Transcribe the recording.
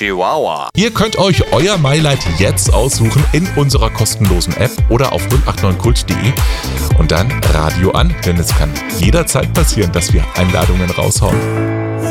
Chihuahua. Ihr könnt euch euer MyLight jetzt aussuchen in unserer kostenlosen App oder auf 089kult.de und dann Radio an, denn es kann jederzeit passieren, dass wir Einladungen raushauen.